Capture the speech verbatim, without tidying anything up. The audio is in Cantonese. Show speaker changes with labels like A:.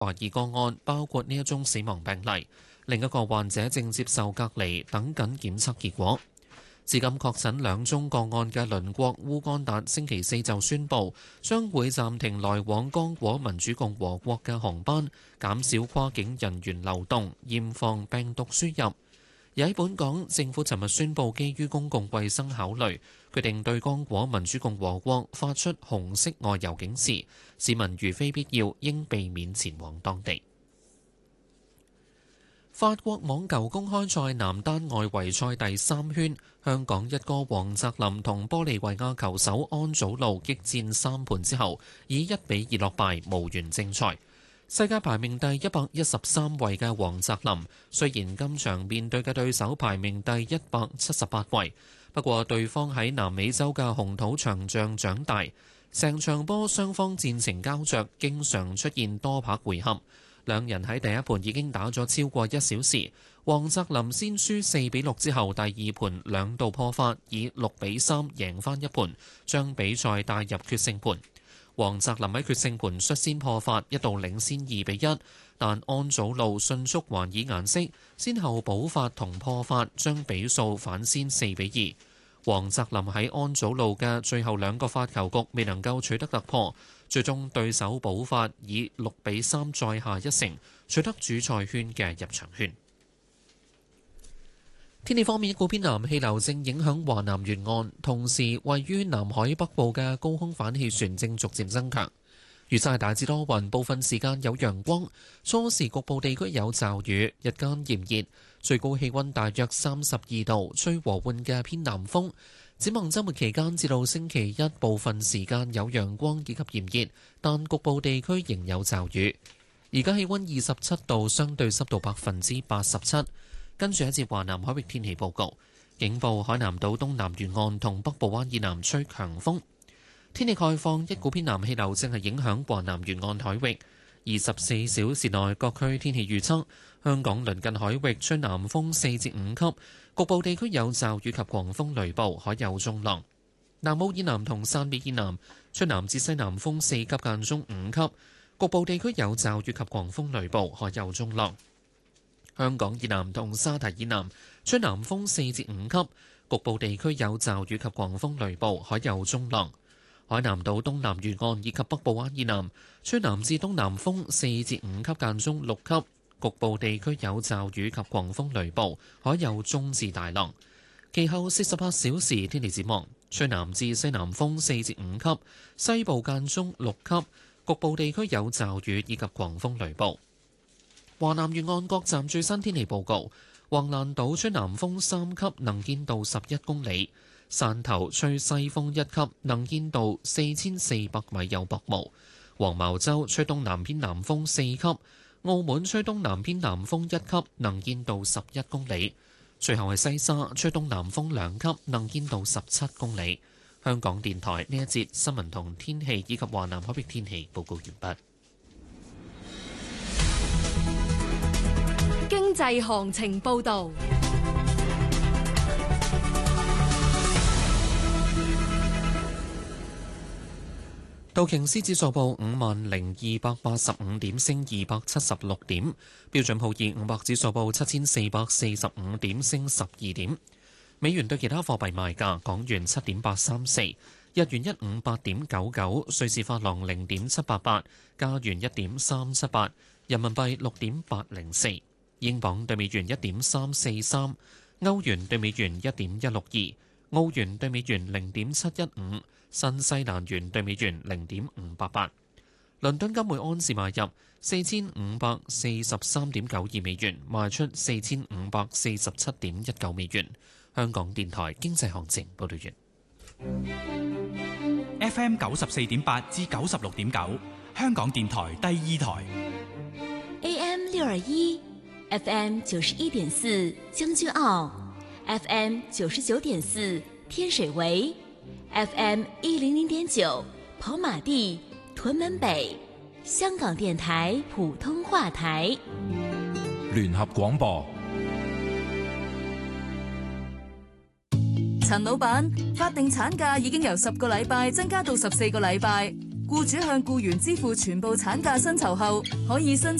A: 懷疑個案包括呢一宗死亡病例，另一個患者正接受隔離，等緊檢測結果。至今確診兩宗個案嘅鄰國烏干達星期四就宣布將會暫停來往剛果民主共和國嘅航班，減少跨境人員流動，嚴防病毒輸入。而喺本港，政府尋日宣布，基於公共衛生考慮，決定對剛果民主共和國發出紅色外遊警示，市民如非必要，應避免前往當地。法國網球公開賽男單外圍賽第三圈，香港一哥黃澤林同玻利維亞球手安祖路激戰三盤之後，以一比二落敗，無緣正賽。世界排名第一百一十三位嘅黃澤林，雖然今場面對嘅對手排名第一百七十八位，不過對方喺南美洲嘅紅土場上長大，成場波雙方戰情膠着，經常出現多拍回合。兩人喺第一盤已經打咗超過一小時，黃澤林先輸四比六之後，第二盤兩度破發，以六比三贏翻一盤，將比賽帶入決勝盤。黃澤林喺決勝盤率先破發，一度領先二比一，但安祖路迅速還以顏色，先後補發同破發，將比數反先四比二。黃澤林喺安祖路嘅最後兩個發球局未能夠取得突破，最終對手補發以六比三再下一城，取得主賽圈嘅入場券。天氣方面，一股偏南氣流正影響華南沿岸，同時位於南海北部嘅高空反氣旋正逐漸增強。預測係大致多雲，部分時間有陽光，初時局部地區有驟雨，日間炎熱，最高氣溫大約三十二度，吹和緩嘅偏南風。展望週末期間至到星期一，部分時間有陽光以及炎熱，但局部地區仍有驟雨。而家氣溫二十七度，相對濕度百分之八十七。跟住一節華南海域天氣報告，警報海南島東南沿岸同北部灣以南吹強風。天氣概況，一股偏南氣流正係影響華南沿岸海域。二十四小時內各區天氣預測：香港鄰近海域吹南風四至五級，局部地區有驟雨及狂風雷暴，海有中浪。南澳以南同汕尾以南吹南至西南風四級間中五級，局部地區有驟雨及狂風雷暴，海有中浪。香港以南同沙堤以南吹南風四至五級，局部地區有驟雨及狂風雷暴，海有中浪。海南島東南沿岸以及北部灣以南吹南至東南風四至五級間中六級，局部地區有驟雨及狂風雷暴，海有中至大浪。其後四十八小時天氣展望，吹南至西南風四至五級，西部間中六級，局部地區有驟雨以及狂風雷暴。華南沿岸各站最新天氣報告：橫瀾島吹南風三級，能見度十一公里；汕頭吹西風一級，能見度四千四百米有薄霧；黃茅洲吹東南偏南風四級；澳門吹東南偏南風一級，能見度十一公里；最後係西沙吹東南風兩級，能見度十七公里。香港電台呢一節新聞同天氣以及華南海域天氣報告完畢。
B: 經濟行情報導，
A: 道瓊斯指數報五萬零二百八十五點，升二百七十六點；標準普爾五百指數報七千四百四十五點，升十二點。美元對其他貨幣賣價：港元七點八三四，日元一五八點九九，瑞士法郎零點七八八，加元一點三七八，人民幣六點八零四。英鎊對美元一點三四三，歐元對美元一點一六二，澳元對美元零點七一五，新西蘭元對美元零點五八八。倫敦金每安士買入四千五百四十三點九二美元，賣出四千五百四十七點一九美元。香港電台經濟行情報道完。
C: F M 九十四點八至九十六點九，香港電台第二台。
D: A M 六二一。F M 九十一點四將軍澳 ，F M 九十九點四天水圍 ，F M 一零零點九跑馬地屯門北，香港電台普通話台。
E: 聯合廣播。
B: 陳老闆，法定產假已經由十個禮拜增加到十四個禮拜。
F: 僱主向僱員支付全部產假薪酬後，可以申